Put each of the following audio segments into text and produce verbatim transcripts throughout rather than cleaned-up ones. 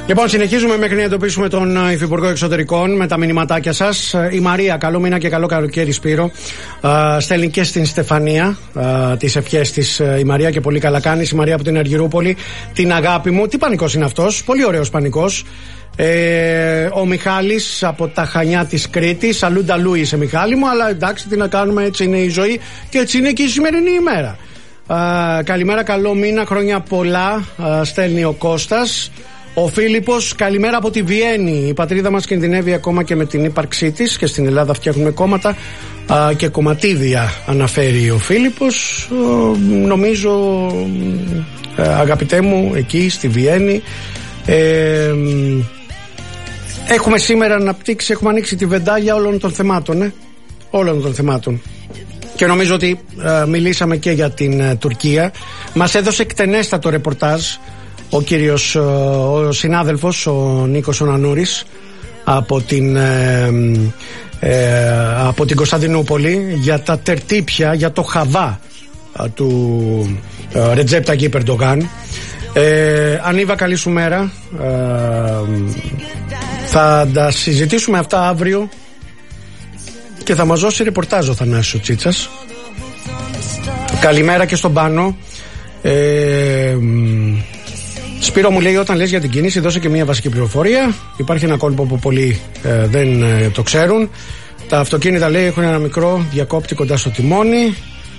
Λοιπόν, συνεχίζουμε μέχρι να εντοπίσουμε τον Υφυπουργό Εξωτερικών με τα μηνυματάκια σας. Η Μαρία, καλό μήνα και καλό καλοκαίρι, Σπύρο. Στέλνει και στην Στεφανία τις ευχές της η Μαρία και πολύ καλά κάνεις. Η Μαρία από την Αργυρούπολη, την αγάπη μου. Τι πανικός είναι αυτός, πολύ ωραίος πανικός. Ε, ο Μιχάλης από τα Χανιά της Κρήτης. Αλλούντα είσαι, Μιχάλη μου, αλλά εντάξει, τι να κάνουμε, έτσι είναι η ζωή και έτσι είναι και η σημερινή ημέρα. Α, καλημέρα, καλό μήνα, χρόνια πολλά, α, στέλνει ο Κώστας. Ο Φίλιππος, καλημέρα από τη Βιέννη. Η πατρίδα μας κινδυνεύει ακόμα και με την ύπαρξή της και στην Ελλάδα φτιάχνουμε κόμματα α, και κομματίδια, αναφέρει ο Φίλιππος. Α, νομίζω, α, αγαπητέ μου, εκεί στη Βιέννη ε, έχουμε σήμερα αναπτύξει, έχουμε ανοίξει τη βεντάλια όλων των θεμάτων, ε, όλων των θεμάτων. Και νομίζω ότι α, μιλήσαμε και για την α, Τουρκία. Μας έδωσε εκτενέστατο ρεπορτάζ ο κύριος, ο συνάδελφος, ο Νίκος ο Νανούρης από την, ε, ε, από την Κωνσταντινούπολη για τα τερτύπια, για το χαβά ε, του ε, Ρετζέπ Ταγίπ Ερντογάν. ε, Ανίβα, καλή σου μέρα. ε, Θα τα συζητήσουμε αυτά αύριο και θα μας δώσει ρεπορτάζ ο Θανάσης ο Τσίτσας. Καλημέρα και στον Πάνο. ε, Σπύρο, μου λέει, όταν λες για την κίνηση δώσε και μια βασική πληροφορία. Υπάρχει ένα κόλπο που πολλοί ε, δεν ε, το ξέρουν. Τα αυτοκίνητα, λέει, έχουν ένα μικρό διακόπτη κοντά στο τιμόνι.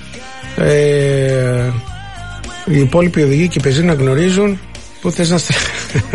ε, Οι υπόλοιποι οδηγοί και οι πεζοί να γνωρίζουν που θες να στρέφει.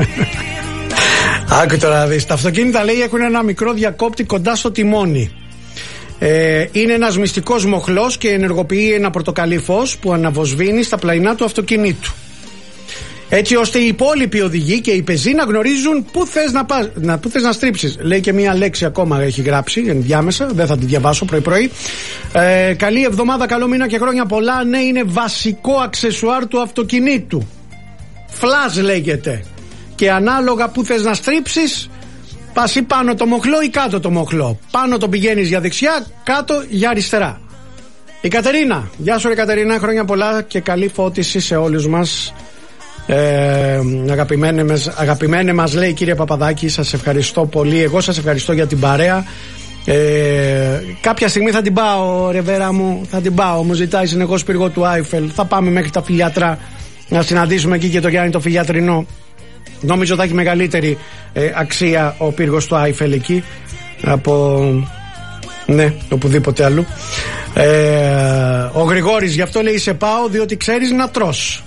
Άκου τώρα να δεις. Τα αυτοκίνητα, λέει, έχουν ένα μικρό διακόπτη κοντά στο τιμόνι. ε, Είναι ένας μυστικός μοχλός και ενεργοποιεί ένα πορτοκαλί φως που αναβοσβήνει στα πλαϊνά του αυτοκινήτου, έτσι ώστε οι υπόλοιποι οδηγοί και οι πεζοί να γνωρίζουν πού θες να, πας, να, πού θες να στρίψεις. Λέει και μία λέξη ακόμα έχει γράψει ενδιάμεσα, δεν θα τη διαβάσω πρωί-πρωί. Ε, καλή εβδομάδα, καλό μήνα και χρόνια πολλά. Ναι, είναι βασικό αξεσουάρ του αυτοκινήτου. Φλάζ λέγεται. Και ανάλογα πού θες να στρίψεις, πας ή πάνω το μοχλό ή κάτω το μοχλό. Πάνω το πηγαίνεις για δεξιά, κάτω για αριστερά. Η Κατερίνα, γεια σου ρε Κατερίνα, χρόνια πολλά και καλή φώτιση σε όλους μας. Ε, αγαπημένε, μας, αγαπημένε μας, λέει, κύριε Παπαδάκη, σας ευχαριστώ πολύ. Εγώ σας ευχαριστώ για την παρέα. ε, Κάποια στιγμή θα την πάω, Ρεβέρα μου, θα την πάω. Μου ζητάει συνεχώς πύργο του Άιφελ. Θα πάμε μέχρι τα Φιλιάτρα να συναντήσουμε εκεί και το Γιάννη το Φιλιατρινό. Νομίζω θα έχει μεγαλύτερη ε, αξία ο πύργος του Άιφελ εκεί από, ναι, οπουδήποτε αλλού. ε, Ο Γρηγόρης, γι' αυτό λέει σε πάω, διότι ξέρεις να τρως.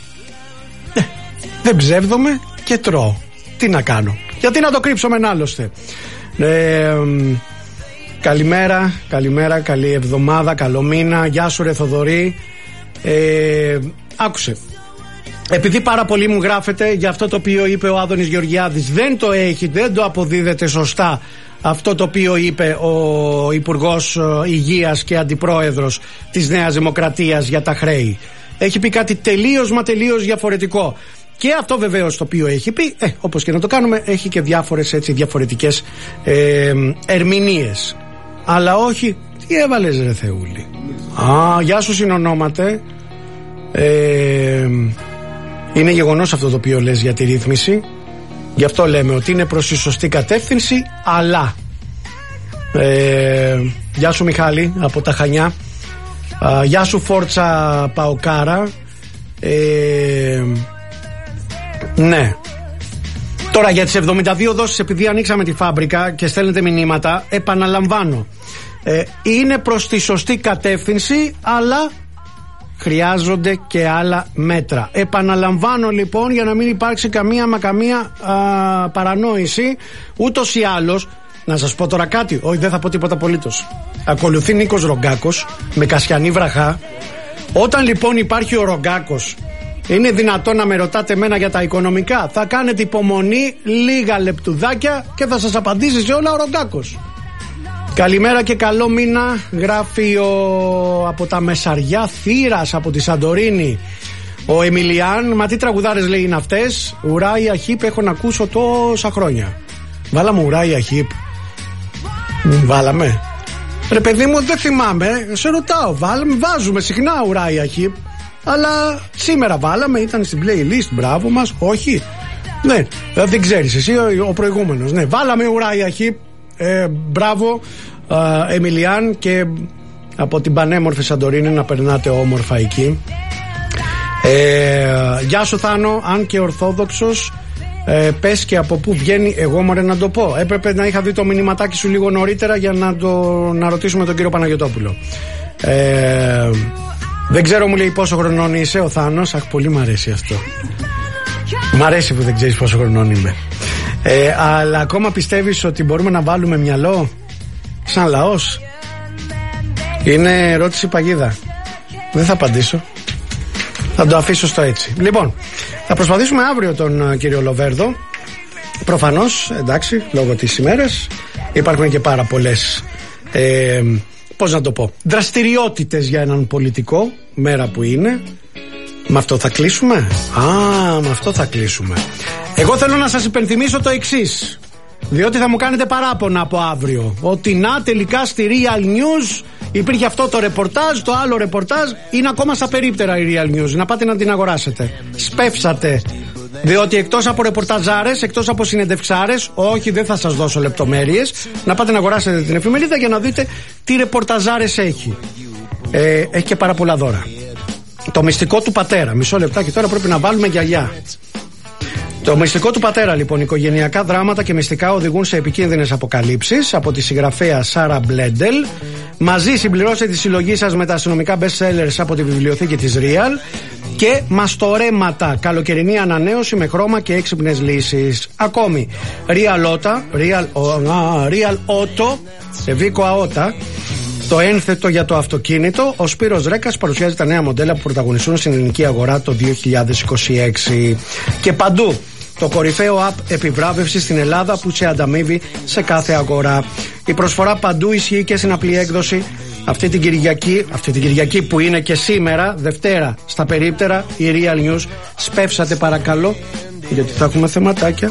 Δεν ψεύδομαι και τρώω. Τι να κάνω, γιατί να το κρύψω μεν άλλωστε. ε, Καλημέρα, καλημέρα, καλή εβδομάδα, καλό μήνα. Γεια σου ρε Θοδωρή. ε, Άκουσε, επειδή πάρα πολύ μου γράφετε για αυτό το οποίο είπε ο Άδωνης Γεωργιάδης, δεν το έχει, δεν το αποδίδεται σωστά αυτό το οποίο είπε ο Υπουργός Υγείας και Αντιπρόεδρος της Νέας Δημοκρατίας για τα χρέη. Έχει πει κάτι τελείως μα τελείως διαφορετικό. Και αυτό βεβαίως το οποίο έχει πει, ε, όπως και να το κάνουμε, έχει και διάφορες έτσι διαφορετικές ε, ερμηνείες. Αλλά όχι, τι έβαλες ρε Θεούλη. Α, γεια σου συνονόματε. ε, Είναι γεγονός αυτό το οποίο λες για τη ρύθμιση. Γι' αυτό λέμε ότι είναι προς τη σωστή κατεύθυνση, αλλά ε, γεια σου Μιχάλη από τα Χανιά. Uh, γεια σου Φόρτσα Παοκάρα. ε, Ναι. Τώρα για τις εβδομήντα δύο δόσεις, επειδή ανοίξαμε τη φάμπρικα και στέλνετε μηνύματα, επαναλαμβάνω, ε, είναι προς τη σωστή κατεύθυνση, αλλά χρειάζονται και άλλα μέτρα. Επαναλαμβάνω λοιπόν, για να μην υπάρξει καμία μα καμία α, παρανόηση. Ούτως ή άλλως, να σας πω τώρα κάτι, όχι δεν θα πω τίποτα απολύτως. Ακολουθεί Νίκος Ρογκάκος με Κασιανή Βραχά. Όταν λοιπόν υπάρχει ο Ρογκάκος, είναι δυνατόν να με ρωτάτε εμένα για τα οικονομικά? Θα κάνετε υπομονή λίγα λεπτουδάκια και θα σας απαντήσει σε όλα ο Ρογκάκος. Καλημέρα και καλό μήνα, γράφει ο, από τα Μεσαριά Θήρας, από τη Σαντορίνη, ο Εμιλιάν. Μα τι τραγουδάρες, λέει, είναι αυτές? Ουράια Χίπ έχω να ακούσω τόσα χρόνια. Βάλαμε Ουράια Χίπ? Βάλαμε. Ρε παιδί μου, δεν θυμάμαι, σε ρωτάω. Βάλαμε, βάζουμε συχνά Ουράια Χίπ, αλλά σήμερα βάλαμε, ήταν στην playlist. Μπράβο μας. Όχι, Ναι, δεν ξέρεις εσύ, ο, ο προηγούμενος. Ναι, βάλαμε ουράγια χ. Ε, μπράβο, ε, Εμιλιάν, και από την πανέμορφη Σαντορίνη να περνάτε όμορφα εκεί. Ε, γεια σου Θάνο, αν και ορθόδοξος, ε, πες και από πού βγαίνει, εγώ μωρέ να το πω. Έπρεπε να είχα δει το μηνυματάκι σου λίγο νωρίτερα για να, το, να ρωτήσουμε τον κύριο Παναγιωτόπουλο. Ε, δεν ξέρω, μου λέει πόσο χρονών είσαι ο Θάνος. Αχ, πολύ μ' αρέσει αυτό. Μ' αρέσει που δεν ξέρεις πόσο χρονών είμαι. Ε, αλλά ακόμα πιστεύεις ότι μπορούμε να βάλουμε μυαλό σαν λαός? Είναι ερώτηση παγίδα. Δεν θα απαντήσω. Θα το αφήσω στο έτσι. Λοιπόν, θα προσπαθήσουμε αύριο τον uh, κύριο Λοβέρδο. Προφανώς, εντάξει, λόγω της ημέρας υπάρχουν και πάρα πολλές ε, πώς να το πω, δραστηριότητες για έναν πολιτικό, μέρα που είναι. Με αυτό θα κλείσουμε. Α, με αυτό θα κλείσουμε. Εγώ θέλω να σας υπενθυμίσω το εξής, διότι θα μου κάνετε παράπονα από αύριο, ότι να τελικά στη Real News υπήρχε αυτό το ρεπορτάζ, το άλλο ρεπορτάζ είναι ακόμα στα περίπτερα η Real News. Να πάτε να την αγοράσετε. Σπεύσατε. Διότι εκτός από ρεπορταζάρες, εκτός από συνεντευξάρες, όχι, δεν θα σας δώσω λεπτομέρειες, να πάτε να αγοράσετε την εφημερίδα για να δείτε τι ρεπορταζάρες έχει. Ε, έχει και πάρα πολλά δώρα. Το μυστικό του πατέρα. Μισό λεπτάκι τώρα, πρέπει να βάλουμε γυαλιά. Το μυστικό του πατέρα, λοιπόν, οικογενειακά δράματα και μυστικά οδηγούν σε επικίνδυνες αποκαλύψεις, από τη συγγραφέα Σάρα Μπλέντελ. Μαζί συμπληρώστε τη συλλογή σας με τα αστυνομικά best sellers από τη βιβλιοθήκη της Real. Και μαστορέματα, καλοκαιρινή ανανέωση με χρώμα και έξυπνες λύσεις. Ακόμη, Real Auto, Real, Real Auto, Βίκο Αότα, το ένθετο για το αυτοκίνητο. Ο Σπύρος Ρέκας παρουσιάζει τα νέα μοντέλα που πρωταγωνιστούν στην ελληνική αγορά το δύο χιλιάδες είκοσι έξι. Και παντού το κορυφαίο app επιβράβευση στην Ελλάδα που σε ανταμείβει σε κάθε αγορά. Η προσφορά παντού ισχύει και στην απλή έκδοση. Αυτή την Κυριακή, αυτή την Κυριακή που είναι και σήμερα, Δευτέρα, στα περίπτερα, η Real News. Σπεύσατε παρακαλώ, γιατί θα έχουμε θεματάκια.